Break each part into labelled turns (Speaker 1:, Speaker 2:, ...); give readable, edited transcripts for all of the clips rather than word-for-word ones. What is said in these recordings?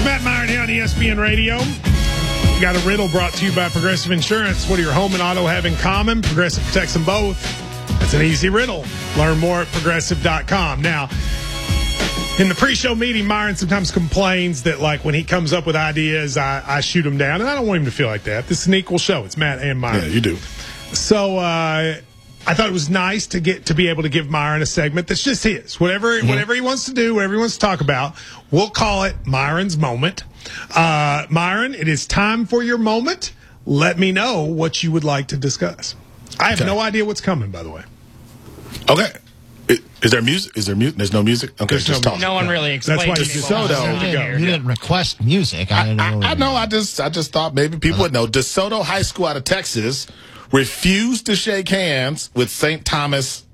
Speaker 1: Matt Myron here on ESPN Radio. We got a riddle brought to you by Progressive Insurance. What do your home and auto have in common? Progressive protects them both. That's an easy riddle. Learn more at Progressive.com. Now, in the pre-show meeting, Myron sometimes complains that, like, when he comes up with ideas, I shoot him down. And I don't want him to feel like that. This is an equal show. It's Matt and Myron.
Speaker 2: Yeah, you do.
Speaker 1: So, I thought it was nice to be able to give Myron a segment that's just his. Whatever he wants to do, whatever he wants to talk about, we'll call it Myron's Moment. Myron, it is time for your moment. Let me know what you would like to discuss. I have no idea what's coming, by the way.
Speaker 2: Okay. Is there music? There's no music? Okay,
Speaker 1: There's
Speaker 2: just talk.
Speaker 3: No one really explained
Speaker 1: That's why
Speaker 3: to me what was
Speaker 2: DeSoto.
Speaker 4: You didn't request music. I
Speaker 2: know. I just thought maybe people would know. DeSoto High School out of Texas refused to shake hands with St. Thomas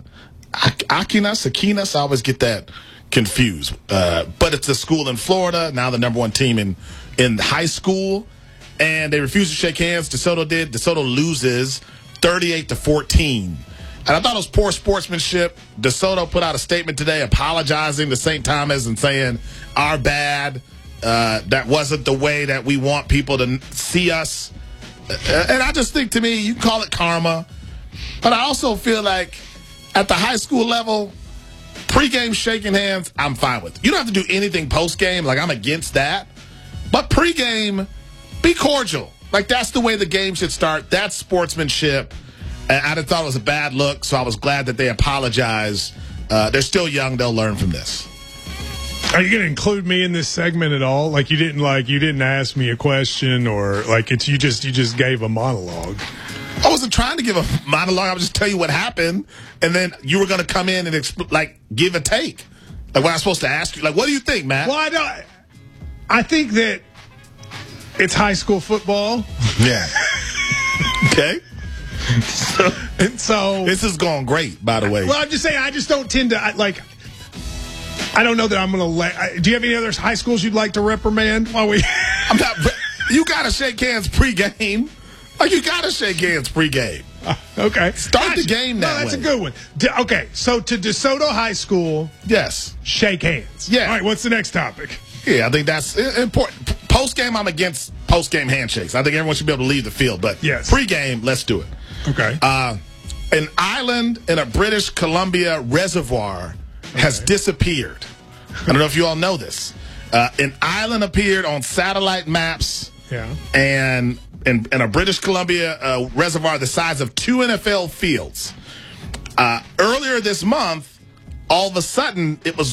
Speaker 2: Aquinas. I always get that confused. But it's a school in Florida, now the #1 team in high school. And they refused to shake hands. DeSoto did. DeSoto loses 38-14. And I thought it was poor sportsmanship. DeSoto put out a statement today apologizing to St. Thomas and saying, our bad. That wasn't the way that we want people to see us. And I just think, to me, you can call it karma. But I also feel like at the high school level, pregame shaking hands, I'm fine with. You don't have to do anything postgame. Like, I'm against that. But pregame, be cordial. Like, that's the way the game should start. That's sportsmanship. And I thought it was a bad look, so I was glad that they apologized. They're still young. They'll learn from this.
Speaker 1: Are you going to include me in this segment at all? Like, you didn't ask me a question, or like you just gave a monologue.
Speaker 2: I wasn't trying to give a monologue. I was just tell you what happened, and then you were going to come in and give a take. Like, what I was supposed to ask you? Like, what do you think, Matt?
Speaker 1: Well, I think that it's high school football.
Speaker 2: Yeah. Okay.
Speaker 1: So
Speaker 2: this is going great, by the way.
Speaker 1: Well, I'm just saying, I just don't tend to I don't know that I'm going to let. Do you have any other high schools you'd like to reprimand while we?
Speaker 2: You got to shake hands pregame. Like, you got to shake hands pregame.
Speaker 1: Okay.
Speaker 2: Start the game that way.
Speaker 1: That's a good one. Okay, so to DeSoto High School,
Speaker 2: yes,
Speaker 1: shake hands.
Speaker 2: Yeah.
Speaker 1: All right, what's the next topic?
Speaker 2: Yeah, I think that's important. Post-game, I'm against post-game handshakes. I think everyone should be able to leave the field. But
Speaker 1: yes,
Speaker 2: pregame, let's do it.
Speaker 1: Okay.
Speaker 2: An island in a British Columbia reservoir has disappeared. I don't know if you all know this. An island appeared on satellite maps.
Speaker 1: Yeah.
Speaker 2: And in a British Columbia reservoir the size of 2 NFL fields. Earlier this month, all of a sudden, it was